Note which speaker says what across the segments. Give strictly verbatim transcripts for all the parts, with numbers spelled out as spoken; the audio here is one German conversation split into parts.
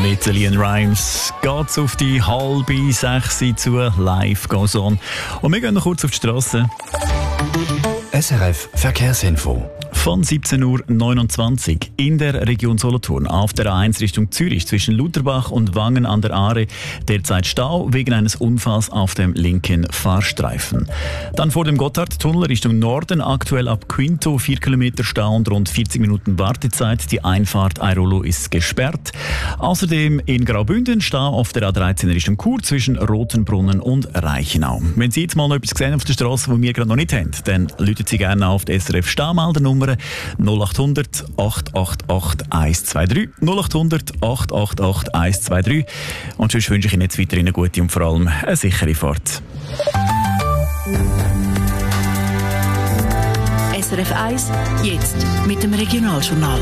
Speaker 1: Mit Lian Rimes geht's auf die halbe sechs zu Live goes on. Und wir gehen noch kurz auf die Strasse.
Speaker 2: S R F Verkehrsinfo.
Speaker 1: Von siebzehn Uhr neunundzwanzig in der Region Solothurn auf der A eins Richtung Zürich zwischen Lutherbach und Wangen an der Aare derzeit Stau wegen eines Unfalls auf dem linken Fahrstreifen. Dann vor dem Gotthardtunnel Richtung Norden aktuell ab Quinto vier Kilometer Stau und rund vierzig Minuten Wartezeit. Die Einfahrt Airolo ist gesperrt. Außerdem in Graubünden Stau auf der A dreizehn Richtung Chur zwischen Rotenbrunnen und Reichenau. Wenn Sie jetzt mal noch etwas gesehen auf der Straße, was wir gerade noch nicht haben, dann rufen Sie gerne auf die S R F Staumeldernummer null acht hundert acht acht acht eins zwei drei null acht hundert acht acht acht eins zwei drei und sonst wünsche ich Ihnen jetzt weiterhin eine gute und vor allem eine sichere Fahrt.
Speaker 3: S R F eins, jetzt mit dem Regionaljournal.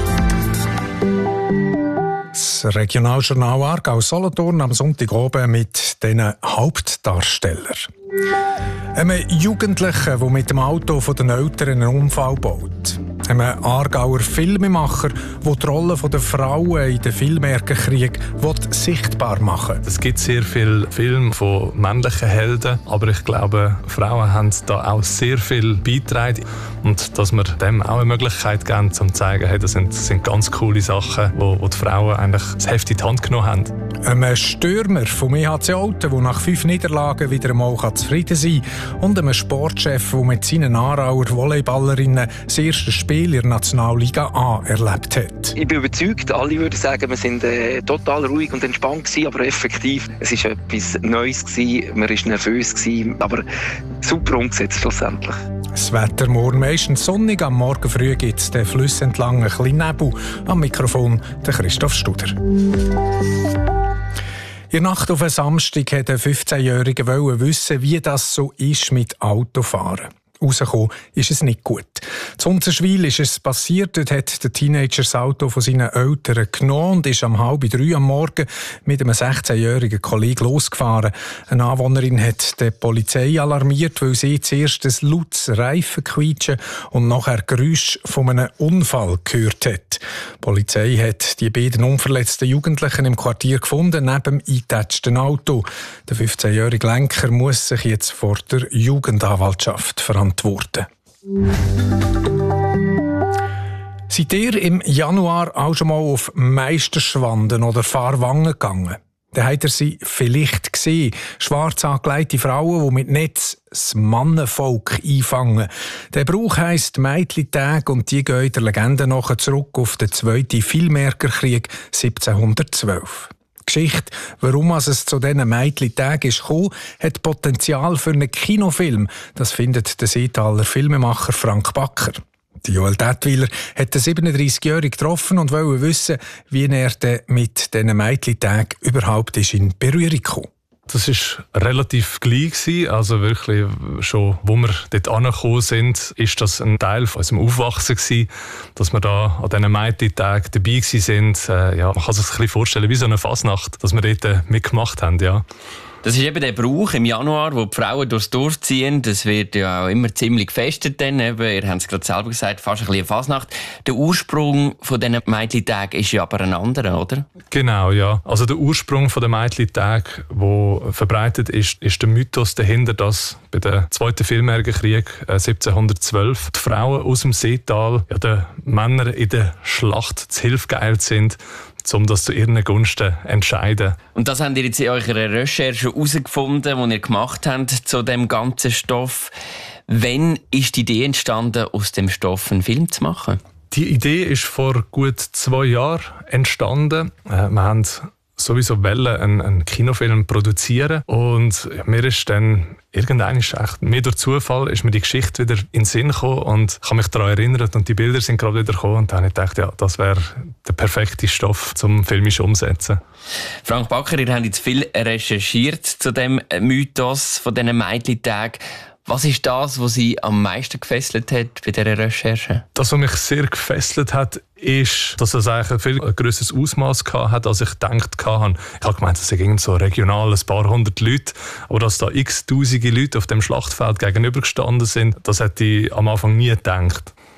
Speaker 4: Das Regionaljournal Aargau Solothurn am Sonntag oben mit diesen Hauptdarstellern. Einem Jugendlichen, der mit dem Auto von den Eltern einen Unfall baut. Einem Aargauer Filmemacher, der die Rolle der Frauen in den Filmwerkenkrieg sichtbar machen will.
Speaker 5: Es gibt sehr viele Filme von männlichen Helden, aber ich glaube, Frauen haben da auch sehr viel beigetragen. Und dass wir dem auch eine Möglichkeit geben, um zu zeigen, hey, das sind, das sind ganz coole Sachen, wo, wo die Frauen eigentlich das Heft in die Hand genommen haben.
Speaker 4: Einem Stürmer vom E H C Olten, der nach fünf Niederlagen wieder einmal zufrieden sein kann. Und einem Sportchef, der mit seinen Aarauer Volleyballerinnen das erste Spiel in der Nationalliga A erlebt hat.
Speaker 6: Ich bin überzeugt, alle würden sagen, wir sind äh, total ruhig und entspannt gewesen, aber effektiv, es war etwas Neues gewesen, man war nervös gewesen, aber super umgesetzt schlussendlich.
Speaker 4: Das Wetter morgen meistens sonnig, am Morgen früh gibt es den Fluss entlang ein bisschen Nebel. Am Mikrofon der Christoph Studer. In der Nacht auf einen Samstag wollte ein fünfzehnjähriger wissen, wie das so ist mit Autofahren. Rausgekommen ist es nicht gut. Zu Unterschwil ist es passiert. Dort hat der Teenager das Auto von seinen Eltern genommen und ist um halb drei am Morgen mit einem sechzehnjährigen Kollegen losgefahren. Eine Anwohnerin hat die Polizei alarmiert, weil sie zuerst ein lautes Reifenquietschen und nachher Geräusch von einem Unfall gehört hat. Die Polizei hat die beiden unverletzten Jugendlichen im Quartier gefunden, neben dem eingetatschten Auto. Der fünfzehnjährige Lenker muss sich jetzt vor der Jugendanwaltschaft verantworten. Seid ihr im Januar auch schon mal auf Meisterschwanden oder Fahrwangen gegangen? Dann habt ihr sie vielleicht gesehen. Schwarz angelegte Frauen, die mit Netz das Mannenvolk einfangen. Der Brauch heisst Meitli-Tag und die gehen der Legende nach zurück auf den zweiten Vielmerkerkrieg siebzehnhundertzwölf. Die Geschichte, warum es zu diesen Meitli-Tagen kam, hat Potenzial für einen Kinofilm. Das findet der Seetaler Filmemacher Frank Backer. Die Joel Detwiler hat den siebenunddreißigjährigen getroffen und wollte wissen, wie er mit diesen Meitli-Tagen überhaupt in Berührung kam.
Speaker 5: Das war relativ gleich. Also wirklich schon, wo wir dort angekommen sind, ist das ein Teil von unserem Aufwachsen gewesen, dass wir da an diesen Meitli-Tagen dabei sind. Äh, ja, man kann sich das ein bisschen vorstellen wie so eine Fasnacht, dass wir dort mitgemacht haben, ja.
Speaker 7: Das ist eben der Brauch im Januar, wo die Frauen durchs Dorf ziehen. Das wird ja auch immer ziemlich gefestet dann. Eben, ihr habt es gerade selber gesagt, fast ein bisschen eine Fasnacht. Der Ursprung von diesen Meitli-Tagen ist ja aber ein anderer, oder?
Speaker 5: Genau, ja. Also der Ursprung von der Meitli-Tag, der verbreitet ist, ist der Mythos dahinter, dass bei dem Zweiten Vielmergerkrieg äh, siebzehnhundertzwölf die Frauen aus dem Seetal ja, den Männern in der Schlacht zu Hilfe geeilt sind, um das zu ihren Gunsten zu entscheiden.
Speaker 7: Und das habt ihr jetzt in eurer Recherche herausgefunden, die ihr gemacht habt zu dem ganzen Stoff. Wann ist die Idee entstanden, aus dem Stoff einen Film zu machen?
Speaker 5: Die Idee ist vor gut zwei Jahren entstanden. Äh, wir haben sowieso wollen einen, einen Kinofilm produzieren und mir ist dann irgendwann ist echt mehr durch Zufall ist mir die Geschichte wieder in den Sinn gekommen und ich habe mich daran erinnert und die Bilder sind gerade wieder gekommen und dann habe ich gedacht, ja, das wäre der perfekte Stoff zum filmisch umsetzen.
Speaker 7: Frank Backer, ihr habt jetzt viel recherchiert zu dem Mythos von diesen Meitli-Tagen. Was ist das, was Sie am meisten gefesselt hat bei dieser Recherche?
Speaker 5: Das, was mich sehr gefesselt hat, ist, dass es eigentlich ein viel grösseres Ausmaß hat, als ich gedacht habe. Ich habe gemeint, es sind so regional ein paar hundert Leute, aber dass da x tausende Leute auf dem Schlachtfeld gegenübergestanden sind, das hätte ich am Anfang nie gedacht.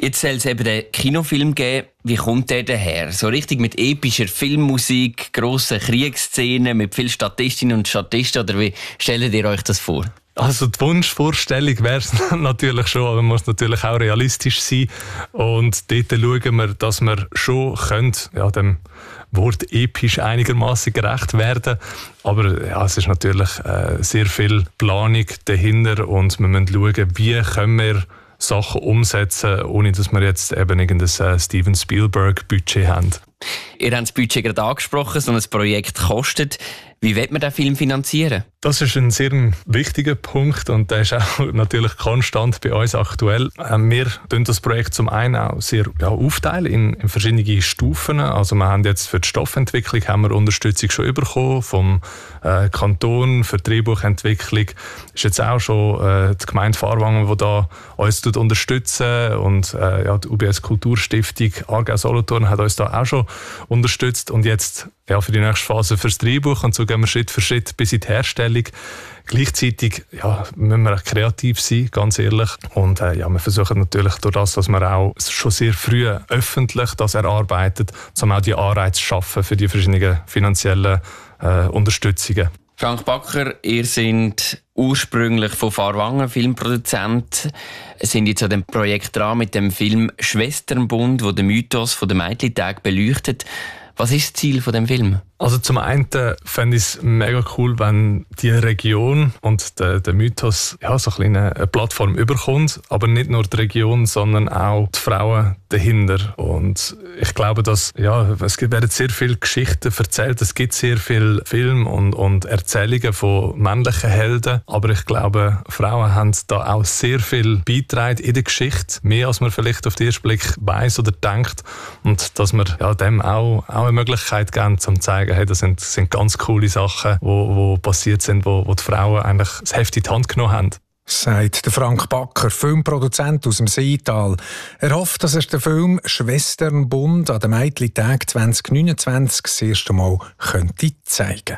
Speaker 7: Jetzt soll es eben den Kinofilm geben. Wie kommt der daher? So richtig mit epischer Filmmusik, grossen Kriegsszenen, mit vielen Statistinnen und Statisten? Oder wie stellt ihr euch das vor?
Speaker 5: Also die Wunschvorstellung wäre es natürlich schon, aber man muss natürlich auch realistisch sein. Und dort schauen wir, dass wir schon können, ja, dem Wort episch einigermaßen gerecht werden. Aber ja, es ist natürlich äh, sehr viel Planung dahinter und wir müssen schauen, wie können wir Sachen umsetzen, ohne dass wir jetzt eben irgendein Steven Spielberg-Budget haben.
Speaker 7: Ihr habt das Budget gerade angesprochen, so ein Projekt kostet. Wie will man den Film finanzieren?
Speaker 5: Das ist ein sehr wichtiger Punkt und der ist auch natürlich konstant bei uns aktuell. Wir tun das Projekt zum einen auch sehr ja, aufteilen in, in verschiedene Stufen. Also wir haben jetzt für die Stoffentwicklung haben wir Unterstützung schon bekommen vom äh, Kanton. Für die Drehbuchentwicklung ist jetzt auch schon äh, die Gemeinde Fahrwangen, die da uns unterstützen, und äh, ja, die U B S Kulturstiftung Aargau-Solothurn hat uns da auch schon unterstützt, und jetzt ja, für die nächste Phase fürs Drehbuch, und so gehen wir Schritt für Schritt bis in die Herstellung. Gleichzeitig ja, müssen wir auch kreativ sein, ganz ehrlich. Und äh, ja, wir versuchen natürlich durch das, dass wir auch schon sehr früh öffentlich das erarbeitet, um auch die Anreize zu schaffen für die verschiedenen finanziellen äh, Unterstützungen.
Speaker 7: Frank Backer, ihr seid ursprünglich von Fahrwangen Filmproduzent, sind jetzt an dem Projekt dran mit dem Film «Schwesternbund», wo den Mythos von den Mädchentage beleuchtet. Was ist das Ziel von dem Film?
Speaker 5: Also zum einen fände ich es mega cool, wenn die Region und der, der Mythos ja, so eine, eine Plattform überkommt. Aber nicht nur die Region, sondern auch die Frauen dahinter. Und ich glaube, dass ja, es werden sehr viele Geschichten erzählt. Es gibt sehr viele Filme und, und Erzählungen von männlichen Helden. Aber ich glaube, Frauen haben da auch sehr viel beigetragen in der Geschichte. Mehr als man vielleicht auf den ersten Blick weiss oder denkt. Und dass wir ja, dem auch, auch eine Möglichkeit geben, um zu zeigen, hey, das sind, sind ganz coole Sachen, die wo, wo passiert sind, wo, wo die Frauen eigentlich das Heft in die Hand genommen haben.
Speaker 4: Sagt der Frank Backer, Filmproduzent aus dem Seetal. Er hofft, dass er den Film «Schwesternbund» an den Mädchentag zwanzig neunundzwanzig das erste Mal könnte zeigen.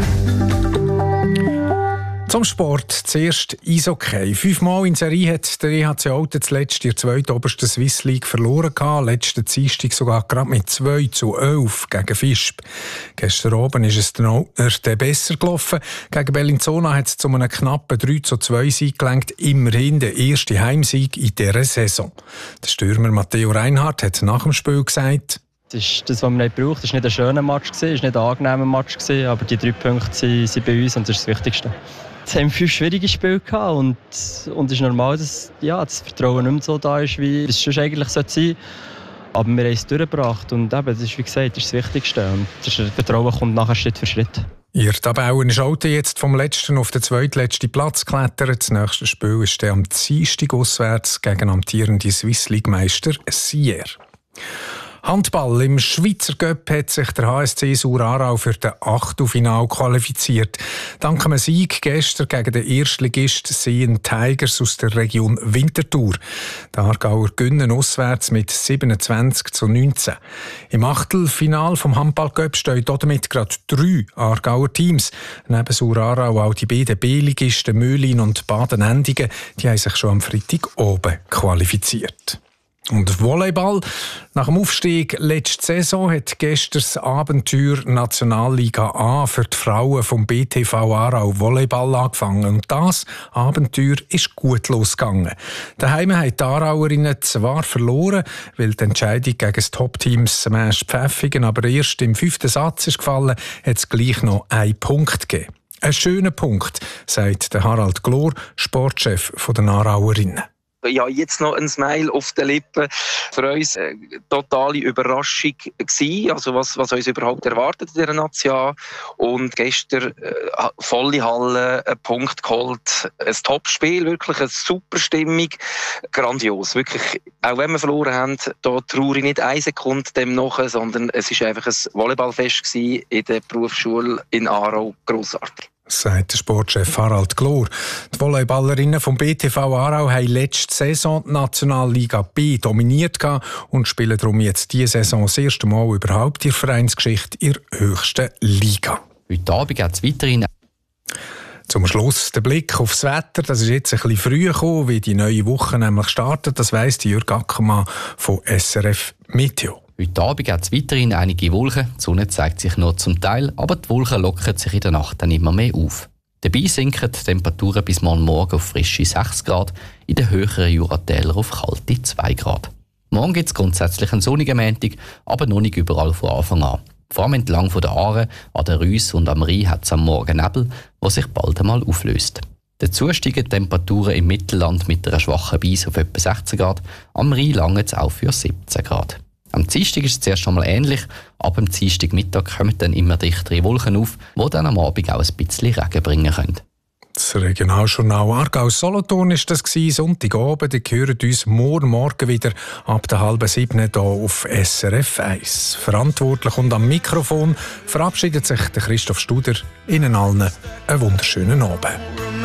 Speaker 4: Zum Sport zuerst Eishockey. Fünfmal in Serie hat der E H C Olten zuletzt in der zweitobersten Swiss League verloren gehabt. Letzten Dienstag sogar gerade mit zwei zu elf gegen Visp. Gestern Abend ist es den Oltner besser gelaufen. Gegen Bellinzona hat es zu einem knappen drei zu zwei Sieg gelangt. Immerhin der erste Heimsieg in dieser Saison. Der Stürmer Matteo Reinhardt hat nach dem Spiel gesagt:
Speaker 8: Das ist das, was man nicht braucht. Es war nicht ein schöner Match, es war nicht ein angenehmer Match, aber die drei Punkte sind, sind bei uns und das ist das Wichtigste. Jetzt haben wir fünf schwierige Spiele gehabt und, und es ist normal, dass ja, das Vertrauen nicht mehr so da ist, wie es sonst eigentlich sein sollte. Aber wir haben es durchgebracht und eben, das ist, wie gesagt, das, ist das Wichtigste. Und das Vertrauen kommt nachher Schritt für Schritt.
Speaker 4: Ihr Tabellen ist Olten jetzt vom letzten auf den zweitletzten Platz geklettert. Das nächste Spiel ist am Dienstag auswärts gegen amtierende Swiss League-Meister Sierre. Handball. Im Schweizer Cup hat sich der H S C Sur-Aarau für das Achtelfinale qualifiziert. Dank einem Sieg gestern gegen den Erstligist Seen Tigers aus der Region Winterthur. Die Aargauer gewinnen auswärts mit siebenundzwanzig zu neunzehn. Im Achtelfinale vom Handball-Cup stehen damit gerade drei Aargauer Teams. Neben Sur-Aarau auch die beiden B-Ligisten Möhlin und Baden-Endigen. Die haben sich schon am Freitag oben qualifiziert. Und Volleyball. Nach dem Aufstieg letzte Saison hat gestern das Abenteuer Nationalliga A für die Frauen vom B T V Aarau Volleyball angefangen. Und das Abenteuer ist gut losgegangen. Daheim haben die Aarauerinnen zwar verloren, weil die Entscheidung gegen das Top-Team Smash Pfäffiken aber erst im fünften Satz ist gefallen, hat es gleich noch einen Punkt gegeben. Ein schöner Punkt, sagt der Harald Glor, Sportchef der Aarauerinnen.
Speaker 6: Ja, jetzt noch ein Smile auf den Lippen. Für uns eine totale Überraschung gewesen, also was, was uns überhaupt erwartet in dieser Nation. Und gestern äh, volle Halle, ein Punkt geholt, ein Topspiel, wirklich eine super Stimmung, grandios. Wirklich, auch wenn wir verloren haben, da traue ich nicht eine Sekunde dem nach, sondern es war einfach ein Volleyballfest gewesen in der Berufsschule in Aarau, grossartig.
Speaker 4: Sagt der Sportchef Harald Glor. Die Volleyballerinnen vom B T V Aarau haben letzte Saison die Nationalliga B dominiert und spielen darum jetzt diese Saison das erste Mal überhaupt in der Vereinsgeschichte in der höchsten Liga.
Speaker 9: Heute Abend geht es weiterhin.
Speaker 4: Zum Schluss der Blick aufs Wetter. Das ist jetzt ein bisschen früh gekommen, wie die neue Woche nämlich startet. Das weiss Jürg Ackermann von S R F Meteo.
Speaker 9: Heute Abend gibt es weiterhin einige Wolken. Die Sonne zeigt sich nur zum Teil, aber die Wolken lockern sich in der Nacht dann immer mehr auf. Dabei sinken die Temperaturen bis morgen Morgen auf frische sechs Grad, in den höheren Juratälern auf kalte zwei Grad. Morgen gibt es grundsätzlich einen sonnigen Montag, aber noch nicht überall von Anfang an. Vor allem entlang der Aare, an der Reuss und am Rhein hat es am Morgen Nebel, der sich bald einmal auflöst. Dazu steigen die Temperaturen im Mittelland mit einer schwachen Brise auf etwa sechzehn Grad, am Rhein lange es auch für siebzehn Grad. Am Dienstag ist es zuerst einmal ähnlich, aber am Dienstagmittag kommen dann immer dichtere Wolken auf, die dann am Abend auch ein bisschen Regen bringen können.
Speaker 4: Das Regionaljournal Aargau-Solothurn war das, Sonntagabend. Ihr hört uns morgen Morgen wieder ab der halben sieben hier auf S R F eins. Verantwortlich und am Mikrofon verabschiedet sich der Christoph Studer. Ihnen allen einen wunderschönen Abend.